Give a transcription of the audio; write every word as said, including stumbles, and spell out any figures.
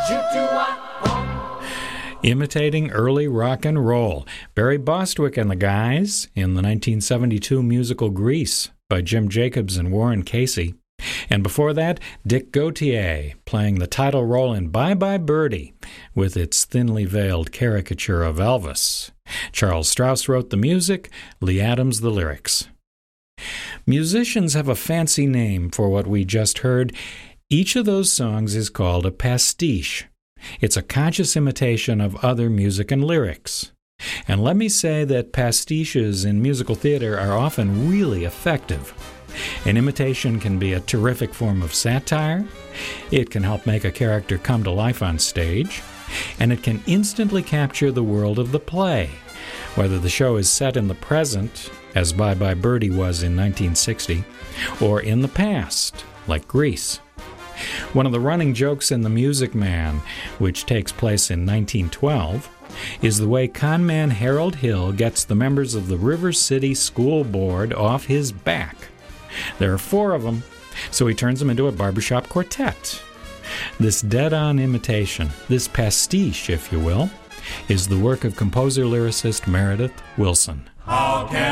Imitating early rock and roll, Barry Bostwick and the Guys in the nineteen seventy-two musical Grease by Jim Jacobs and Warren Casey. And before that, Dick Gautier playing the title role in Bye Bye Birdie with its thinly veiled caricature of Elvis. Charles Strauss wrote the music, Lee Adams the lyrics. Musicians have a fancy name for what we just heard. Each of those songs is called a pastiche. It's a conscious imitation of other music and lyrics. And let me say that pastiches in musical theater are often really effective. An imitation can be a terrific form of satire, it can help make a character come to life on stage, and it can instantly capture the world of the play, whether the show is set in the present, as Bye Bye Birdie was in nineteen sixty, or in the past, like Grease. One of the running jokes in The Music Man, which takes place in nineteen twelve, is the way conman Harold Hill gets the members of the River City School Board off his back. There are four of them, so he turns them into a barbershop quartet. This dead-on imitation, this pastiche, if you will, is the work of composer-lyricist Meredith Willson. How can